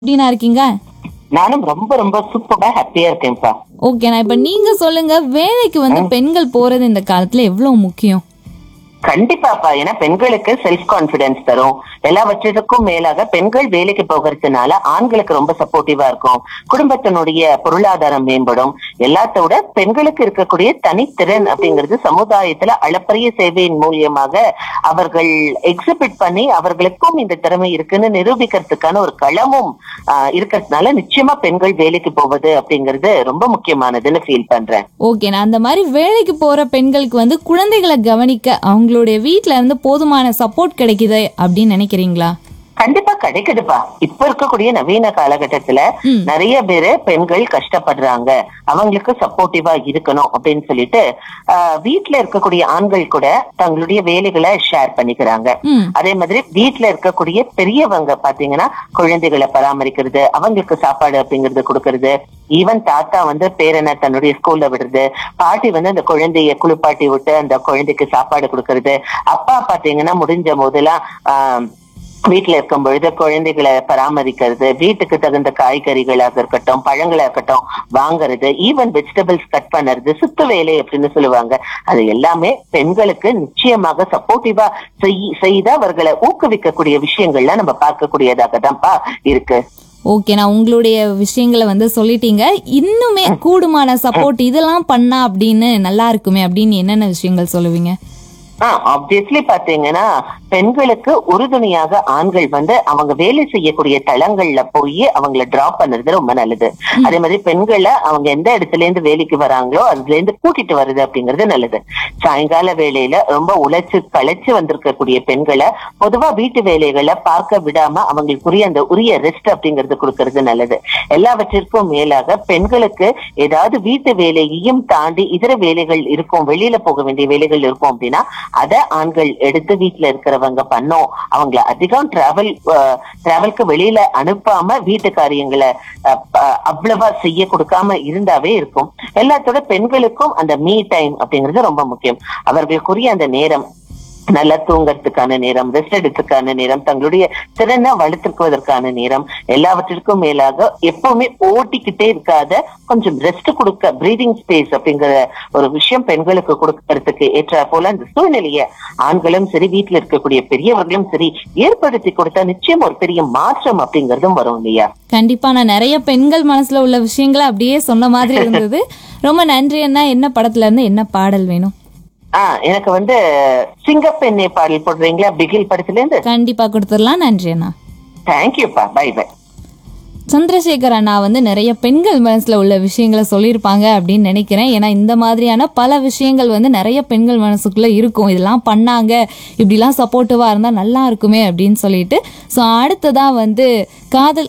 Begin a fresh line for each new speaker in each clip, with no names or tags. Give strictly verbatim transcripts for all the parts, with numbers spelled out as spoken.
எப்படிண்ணா இருக்கீங்க?
நானும் ரொம்ப ரொம்ப சூப்பரா ஹாப்பியா இருக்கேன்ப்பா.
ஓகேண்ணா. இப்ப நீங்க சொல்லுங்க, வேலைக்கு வந்து பெண்கள் போறது இந்த காலத்துல எவ்வளவு முக்கியம்?
கண்டிப்பாப்பா. ஏன்னா பெண்களுக்கு செல்ஃப் கான்பிடன்ஸ் தரும். எல்லாவற்றிற்கும் மேலாக பெண்கள் வேலைக்கு போகிறதுனால ஆண்களுக்கு ரொம்ப சப்போர்ட்டிவா இருக்கும். குடும்பத்தினுடைய பொருளாதாரம் மேம்படும். எல்லாத்தோட பெண்களுக்கு இருக்கக்கூடிய தனித்திறன் அப்படிங்கிறது சமுதாயத்துல அளப்பரிய சேவையின் மூலியமாக அவர்கள் எக்ஸிபிட் பண்ணி அவர்களுக்கும் இந்த திறமை இருக்குன்னு நிரூபிக்கிறதுக்கான ஒரு களமும் ஆஹ் இருக்கிறதுனால நிச்சயமா பெண்கள் வேலைக்கு போவது அப்படிங்கிறது ரொம்ப முக்கியமானதுன்னு ஃபீல் பண்றேன்.
ஓகேண்ணா. அந்த மாதிரி வேலைக்கு போற பெண்களுக்கு வந்து குழந்தைகளை கவனிக்க அவங்களுடைய வீட்ல இருந்து போதுமான சப்போர்ட் கிடைக்குது அப்படின்னு நினைக்கிறீங்களா?
கண்டிப்பா கிடைக்குதுப்பா. இப்ப இருக்கக்கூடிய நவீன காலகட்டத்துல
ம்.
நிறைய பேரு பெண்கள் கஷ்டப்படுறாங்க, அவங்களுக்கு சப்போர்ட்டிவா இருக்கணும் அப்படின்னு சொல்லிட்டு ஆஹ் வீட்டுல இருக்கக்கூடிய ஆண்கள் கூட தங்களுடைய வேலைகளை ஷேர் பண்ணிக்கிறாங்க.
ம்.
அதே மாதிரி வீட்டுல இருக்கக்கூடிய பெரியவங்க பாத்தீங்கன்னா குழந்தைகளை பராமரிக்கிறது, அவங்களுக்கு சாப்பாடு அப்படிங்கறது கொடுக்கறது, ஈவன் தாத்தா வந்து பேரனை தன்னுடைய ஸ்கூல்ல விடுறது, பாட்டி வந்து அந்த குழந்தைய குளிப்பாட்டி விட்டு அந்த குழந்தைக்கு சாப்பாடு கொடுக்கறது, அப்பா பாத்தீங்கன்னா முடிஞ்ச போதெல்லாம் ஆஹ் வீட்டுல இருக்கும் பொழுது குழந்தைகளை பராமரிக்கிறது, வீட்டுக்கு தகுந்த காய்கறிகளாக இருக்கட்டும் பழங்களா இருக்கட்டும் வாங்குறது, ஈவன் வெஜிடபிள்ஸ் கட் பண்ணுறது, சுத்த வேலை அப்படின்னு சொல்லுவாங்க. அது எல்லாமே பெண்களுக்கு நிச்சயமாக சப்போர்ட்டிவா செய்த அவர்களை ஊக்குவிக்கக்கூடிய விஷயங்கள்ல நம்ம பார்க்கக்கூடியதாக தான்ப்பா இருக்கு.
ஓகேண்ணா. உங்களுடைய விஷயங்களை வந்து சொல்லிட்டீங்க. இன்னுமே கூடுமான சப்போர்ட் இதெல்லாம் பண்ணா அப்படின்னு நல்லா இருக்குமே அப்படின்னு என்னென்ன விஷயங்கள் சொல்லுவீங்க?
ஆஹ் ஆப்வியஸ்லி பாத்தீங்கன்னா பெண்களுக்கு உறுதுணையாக ஆண்கள் வந்து அவங்க வேலை செய்யக்கூடிய தளங்கள்ல போய் அவங்கள டிராப் பண்ணுறது ரொம்ப நல்லது. அதே மாதிரி பெண்களை அவங்க எந்த இடத்துல இருந்து வேலைக்கு வராங்களோ அதுல இருந்து கூட்டிட்டு வருது அப்படிங்கிறது நல்லது. சாயங்கால வேலையில ரொம்ப உழைச்சு களைச்சு வந்திருக்கக்கூடிய பெண்களை பொதுவா வீட்டு வேலைகளை பார்க்க விடாம அவங்களுக்குரிய அந்த உரிய ரெஸ்ட் அப்படிங்கிறது கொடுக்கறது நல்லது. எல்லாவற்றிற்கும் மேலாக பெண்களுக்கு ஏதாவது வீட்டு வேலையையும் தாண்டி இதர வேலைகள் இருக்கும், வெளியில போக வேண்டிய வேலைகள் இருக்கும் அப்படின்னா அத ஆண்கள் எடுத்து வீட்டுல இருக்கிறவங்க பண்ணோம். அவங்கள அதிகம் டிராவல் டிராவல்க்கு வெளியில அனுப்பாம வீட்டு காரியங்களை அவ்வளவா செய்ய கொடுக்காம இருந்தாவே இருக்கும். எல்லாத்தோட பெண்களுக்கும் அந்த மீ டைம் அப்படிங்கிறது ரொம்ப முக்கியம். அவர்களுக்குரிய அந்த நேரம், நல்லா தூங்கறதுக்கான நேரம், ரெஸ்ட் எடுத்துக்கான நேரம், தங்களுடைய திறனை வளர்த்துக்குவதற்கான நேரம், எல்லாவற்றிற்கும் மேலாக எப்பவுமே ஓட்டிக்கிட்டே இருக்காத கொஞ்சம் ரெஸ்ட் கொடுக்க பிரீதிங் ஸ்பேஸ் அப்படிங்கிற ஒரு விஷயம் பெண்களுக்கு கொடுக்கறதுக்கு ஏற்ற போல அந்த சூழ்நிலைய ஆண்களும் சரி வீட்டுல இருக்கக்கூடிய பெரியவர்களும் சரி ஏற்படுத்தி கொடுத்தா நிச்சயம் ஒரு பெரிய மாற்றம் அப்படிங்கறதும் வரும் இல்லையா?
கண்டிப்பா. நான் நிறைய பெண்கள் மனசுல உள்ள விஷயங்களை அப்படியே சொன்ன மாதிரி இருந்தது. ரொம்ப நன்றி அண்ணா. என்ன படத்துல இருந்து என்ன பாடல் வேணும்?
ஆஹ் எனக்கு வந்து சிங்கப்பெண்ணை பாடல் போடுறீங்களா? பிகில் படத்துல இருந்து.
கண்டிப்பா கொடுத்துடலாம். நன்றி அண்ணா.
தேங்க்யூப்பா. By by.
சந்திரசேகர் அண்ணா வந்து நிறைய பெண்கள் மனசுல உள்ள விஷயங்களை சொல்லியிருப்பாங்க அப்படின்னு நினைக்கிறேன். ஏன்னா இந்த மாதிரியான பல விஷயங்கள் வந்து நிறைய பெண்கள் மனசுக்குள்ள இருக்கும். இதெல்லாம் பண்ணாங்க, இப்படிலாம் சப்போர்ட்டிவா இருந்தா நல்லா இருக்குமே அப்படின்னு சொல்லிட்டு. ஸோ அடுத்ததா வந்து காதல்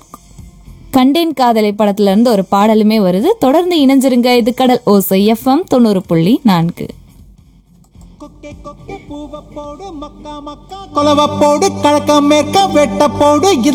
கண்டேன் காதலை படத்துல இருந்து ஒரு பாடலுமே வருது. தொடர்ந்து இணைஞ்சிருங்க. இது கடல் ஓசை எஃப்எம் தொண்ணூறு புள்ளி நான்கு.
கொக்கே கொக்கே பூவ போடு மக்கா மக்கா கொலவ போடு கழக்க மேற்க வெட்ட போடு.